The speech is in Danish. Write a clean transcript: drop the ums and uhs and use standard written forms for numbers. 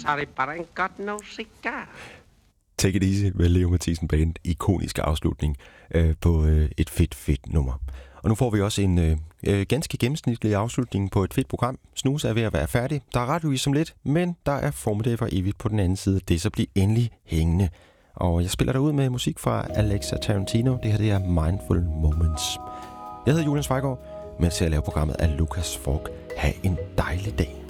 Sorry, but I ain't got no cigar. Take it easy med Leo Mathisen Band. Ikonisk afslutning på et fedt nummer. Og nu får vi også en ganske gennemsnitlig afslutning på et fedt program. Snus er ved at være færdig. Der er radiovis om lidt, men der er formiddag for evigt på den anden side. Det så bliver endelig hængende. Og jeg spiller derud med musik fra Alexa Tarantino. Det her det er Mindful Moments. Jeg hedder Julian Svejgaard, mens jeg laver programmet af Lukas Falk. Ha' en dejlig dag.